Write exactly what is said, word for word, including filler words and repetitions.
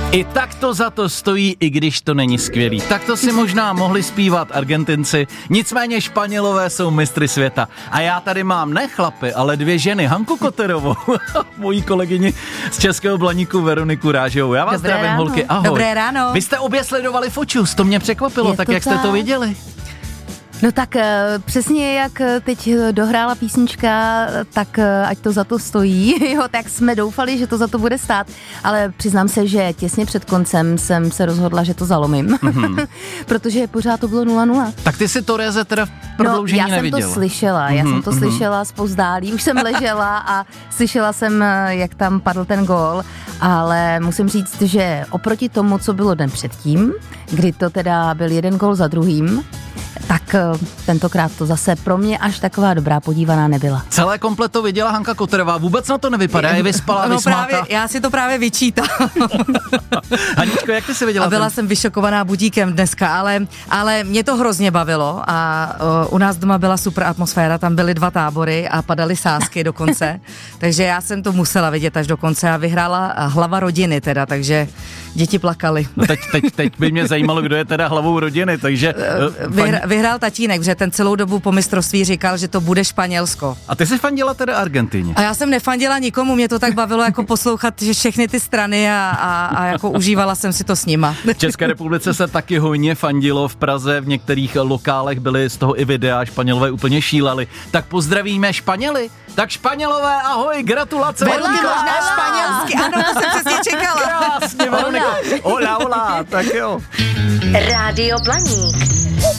I tak to za to stojí, i když to není skvělý. Tak to si možná mohli zpívat Argentinci, nicméně Španělové jsou mistry světa. A já tady mám ne chlapy, ale dvě ženy, Hanku Koterovou, mojí kolegyni z Českého Blaníku Veroniku Rážovou. Já vás Dobré zdravím, ráno. holky, ahoj. Dobré ráno. Vy jste obě sledovali Fočus, to mě překvapilo, Je tak to jak jste tak. to viděli? No tak přesně jak teď dohrála písnička, tak ať to za to stojí, jo, tak jsme doufali, že to za to bude stát, ale přiznám se, že těsně před koncem jsem se rozhodla, že to zalomím, mm-hmm. protože pořád to bylo nula nula. Tak ty si Toreze teda v prodloužení no, já neviděla. jsem to slyšela, já mm-hmm. jsem to slyšela zpozdálí, už jsem ležela a slyšela jsem, jak tam padl ten gól, ale musím říct, že oproti tomu, co bylo den předtím, kdy to teda byl jeden gól za druhým, tak tentokrát to zase pro mě až taková dobrá podívaná nebyla. Celé komplet to viděla Hanka Koterová, vůbec na to nevypadá, je vyspalá, no vysmátá. právě, já si to právě vyčítám. Haničko, jak ty si viděla? A byla ten? jsem vyšokovaná budíkem dneska, ale, ale mě to hrozně bavilo a uh, u nás doma byla super atmosféra, tam byly dva tábory a padaly sázky dokonce, takže já jsem to musela vidět až do konce a vyhrála hlava rodiny teda, takže děti plakaly. No teď, teď, teď by mě zajímalo, kdo je teda hlavou rodiny, takže... Uh, Vyhra, vyhrál tatínek, že ten celou dobu po mistrovství říkal, že to bude Španělsko. A ty jsi fandila teda Argentině? A já jsem nefandila nikomu, mě to tak bavilo jako poslouchat že všechny ty strany a, a, a jako užívala jsem si to s nima. V České republice se taky hojně fandilo, v Praze v některých lokálech byly z toho i videa, Španělové úplně šíleli. Tak pozdravíme Španěly. Tak Španělové, ahoj, gratulace. Velmi možná španělsky, ano, to jsem přesně čekala. Krásně, Veroniko. Hola, hola, tak jo. Rádio Blaník.